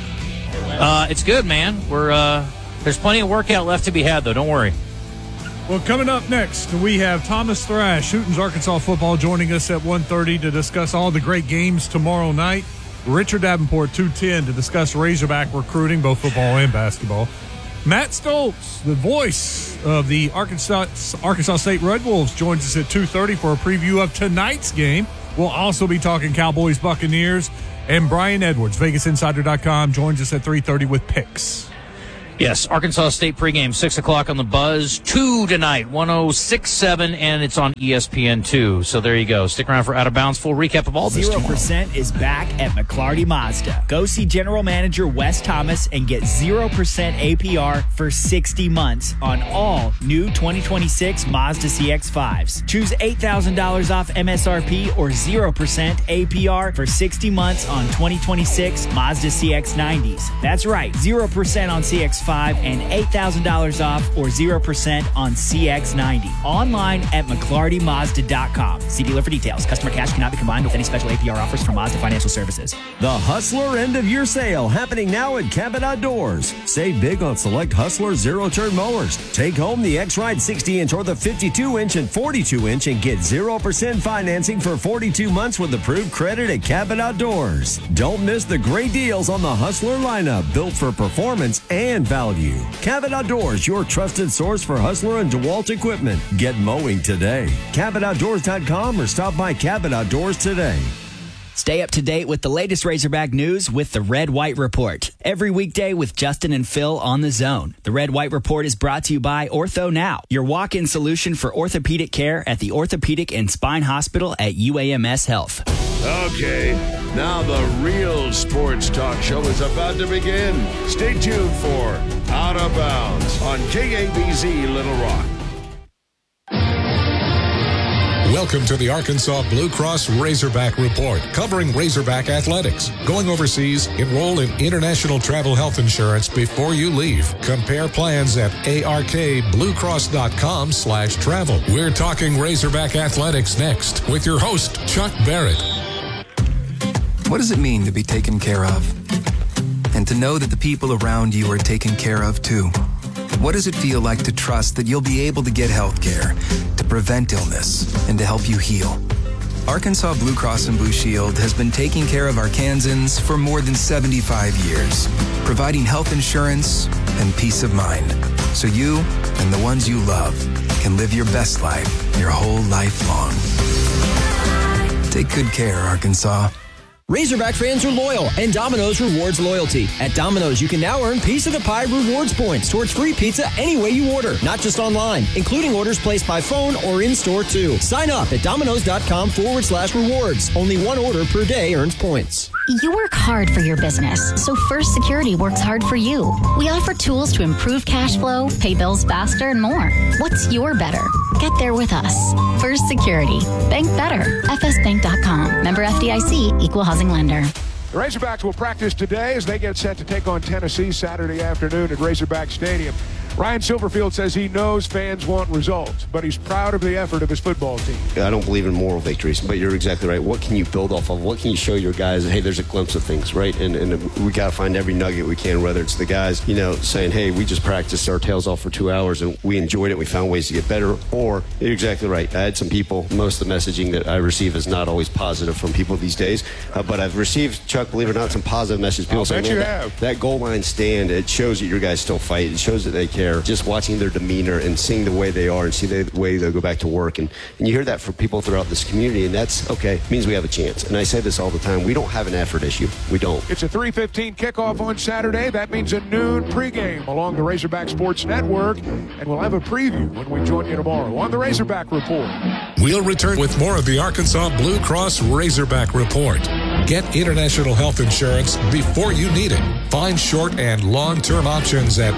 It's good, man. There's plenty of workout left to be had, though. Don't worry. Well, coming up next, we have Thomas Thrash, Hooten's Arkansas football, joining us at 1:30 to discuss all the great games tomorrow night. Richard Davenport, 2:10, to discuss Razorback recruiting, both football and basketball. Matt Stoltz, the voice of the Arkansas State Red Wolves, joins us at 2:30 for a preview of tonight's game. We'll also be talking Cowboys, Buccaneers, and Brian Edwards, VegasInsider.com, joins us at 3:30 with picks. Yes, Arkansas State pregame, 6 o'clock on the Buzz. 2 tonight, 106.7, and it's on ESPN2. So there you go. Stick around for Out of Bounds. Full recap of all this 0% is back at McLarty Mazda. Go see General Manager Wes Thomas and get 0% APR for 60 months on all new 2026 Mazda CX-5s. Choose $8,000 off MSRP or 0% APR for 60 months on 2026 Mazda CX-90s. That's right, 0% on CX-5 and $8,000 off or 0% on CX-90. Online at McLartyMazda.com. See dealer for details. Customer cash cannot be combined with any special APR offers from Mazda Financial Services. The Hustler End of Year Sale happening now at Cabot Outdoors. Save big on select Hustler zero-turn mowers. Take home the X-Ride 60-inch or the 52-inch and 42-inch and get 0% financing for 42 months with approved credit at Cabot Outdoors. Don't miss the great deals on the Hustler lineup, built for performance and value. Cabot Outdoors, your trusted source for Hustler and DeWalt equipment. Get mowing today. CabotOutdoors.com or stop by Cabot Outdoors today. Stay up to date with the latest Razorback news with the Red White Report. Every weekday with Justin and Phil on The Zone. The Red White Report is brought to you by Ortho Now, your walk-in solution for orthopedic care at the Orthopedic and Spine Hospital at UAMS Health. Okay, now the real sports talk show is about to begin. Stay tuned for Out of Bounds on KABZ Little Rock. Welcome to the Arkansas Blue Cross Razorback Report, covering Razorback athletics. Going overseas, enroll in international travel health insurance before you leave. Compare plans at arkbluecross.com/travel. We're talking Razorback athletics next with your host, Chuck Barrett. What does it mean to be taken care of? And to know that the people around you are taken care of too? What does it feel like to trust that you'll be able to get health care, to prevent illness, and to help you heal? Arkansas Blue Cross and Blue Shield has been taking care of Arkansans for more than 75 years, providing health insurance and peace of mind, so you and the ones you love can live your best life your whole life long. Take good care, Arkansas. Razorback fans are loyal, and Domino's rewards loyalty. At Domino's, you can now earn Piece of the Pie rewards points towards free pizza any way you order, not just online, including orders placed by phone or in-store too. Sign up at Domino's.com/rewards. Only one order per day earns points. You work hard for your business, so First Security works hard for you. We offer tools to improve cash flow, pay bills faster, and more. What's your better? Get there with us. First Security. Bank better. FSBank.com. Member FDIC. Equal housing lender. The Razorbacks will practice today as they get set to take on Tennessee Saturday afternoon at Razorback Stadium. Ryan Silverfield says he knows fans want results, but he's proud of the effort of his football team. I don't believe in moral victories, but you're exactly right. What can you build off of? What can you show your guys? Hey, there's a glimpse of things, right? And we got to find every nugget we can, whether it's the guys, saying, hey, we just practiced our tails off for 2 hours and we enjoyed it. We found ways to get better. Or you're exactly right. I had some people, most of the messaging that I receive is not always positive from people these days, but I've received, Chuck, believe it or not, some positive messages. People saying, that goal line stand, it shows that your guys still fight. It shows that they care. Just watching their demeanor and seeing the way they are and see the way they go back to work. And you hear that from people throughout this community, and that's okay. It means we have a chance. And I say this all the time. We don't have an effort issue. We don't. It's a 3:15 kickoff on Saturday. That means a noon pregame along the Razorback Sports Network. And we'll have a preview when we join you tomorrow on the Razorback Report. We'll return with more of the Arkansas Blue Cross Razorback Report. Get international health insurance before you need it. Find short and long-term options at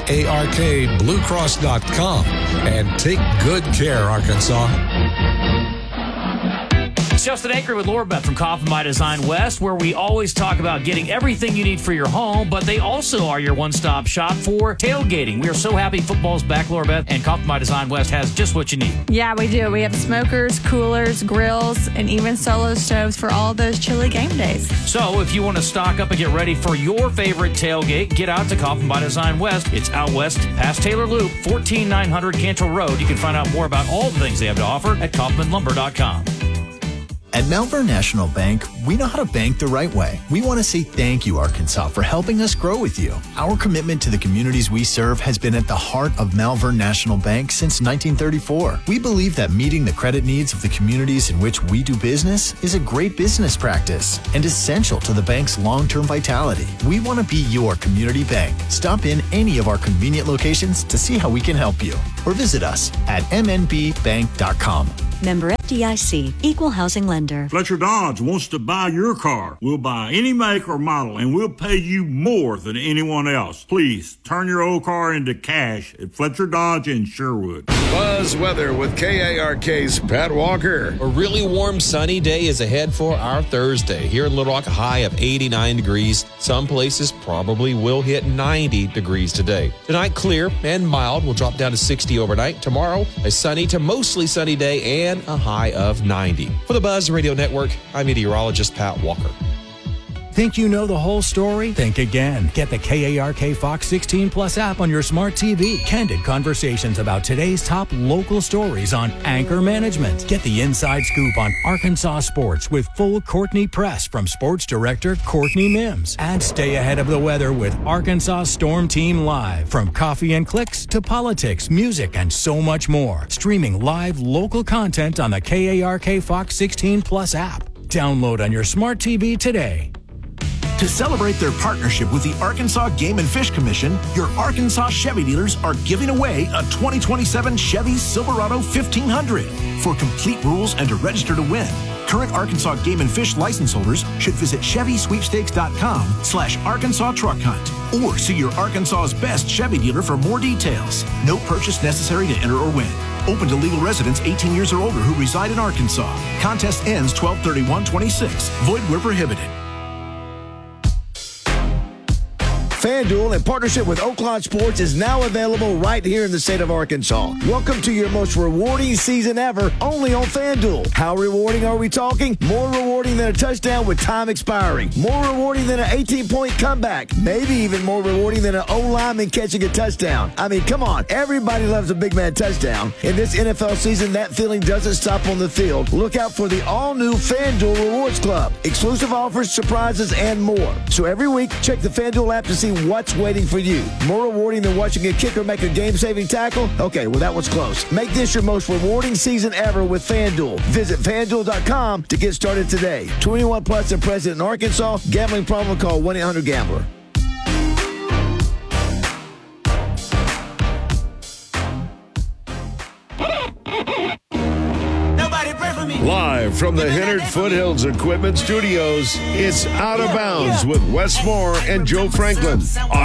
arkbluecross.com and take good care, Arkansas. Justin Acre with Laura Beth from Kaufman by Design West, where we always talk about getting everything you need for your home, but they also are your one-stop shop for tailgating. We are so happy football's back, Laura Beth, and Kaufman by Design West has just what you need. Yeah, we do. We have smokers, coolers, grills, and even solo stoves for all those chilly game days. So if you want to stock up and get ready for your favorite tailgate, get out to Kaufman by Design West. It's out west past Taylor Loop, 14900 Cantrell Road. You can find out more about all the things they have to offer at KaufmanLumber.com. At Malvern National Bank, we know how to bank the right way. We want to say thank you, Arkansas, for helping us grow with you. Our commitment to the communities we serve has been at the heart of Malvern National Bank since 1934. We believe that meeting the credit needs of the communities in which we do business is a great business practice and essential to the bank's long-term vitality. We want to be your community bank. Stop in any of our convenient locations to see how we can help you, or visit us at mnbbank.com. Member FDIC, Equal Housing Lender. Fletcher Dodge wants to buy your car. We'll buy any make or model, and we'll pay you more than anyone else. Please, turn your old car into cash at Fletcher Dodge in Sherwood. Buzz Weather with KARK's Pat Walker. A really warm, sunny day is ahead for our Thursday. Here in Little Rock, a high of 89 degrees. Some places probably will hit 90 degrees today. Tonight, clear and mild. Will drop down to 60 overnight. Tomorrow, a sunny to mostly sunny day and a high of 90. For the Buzz Radio Network, I'm meteorologist Pat Walker. Think you know the whole story? Think again. Get the KARK Fox 16 Plus app on your smart TV. Candid conversations about today's top local stories on Anchor Management. Get the inside scoop on Arkansas sports with full Courtney Press from sports director Courtney Mims. And stay ahead of the weather with Arkansas Storm Team Live. From coffee and clicks to politics, music, and so much more. Streaming live local content on the KARK Fox 16 Plus app. Download on your smart TV today. To celebrate their partnership with the Arkansas Game and Fish Commission, your Arkansas Chevy dealers are giving away a 2027 Chevy Silverado 1500. For complete rules and to register to win, current Arkansas Game and Fish license holders should visit ChevySweepstakes.com/Arkansas Truck Hunt or see your Arkansas's best Chevy dealer for more details. No purchase necessary to enter or win. Open to legal residents 18 years or older who reside in Arkansas. Contest ends 12/31/26. Void where prohibited. FanDuel, in partnership with Oaklawn Sports, is now available right here in the state of Arkansas. Welcome to your most rewarding season ever, only on FanDuel. How rewarding are we talking? More rewarding than a touchdown with time expiring. More rewarding than an 18-point comeback. Maybe even more rewarding than an O-lineman catching a touchdown. I mean, come on. Everybody loves a big man touchdown. In this NFL season, that feeling doesn't stop on the field. Look out for the all-new FanDuel Rewards Club. Exclusive offers, surprises, and more. So every week, check the FanDuel app to see what's waiting for you. More rewarding than watching a kicker make a game-saving tackle? Okay, well, that was close. Make this your most rewarding season ever with FanDuel. Visit FanDuel.com to get started today. 21 plus and present in Arkansas. Gambling problem? Call 1-800-GAMBLER. Live from the Hennard Foothills Equipment Studios, it's Out of Bounds with Wes Moore and Joe Franklin on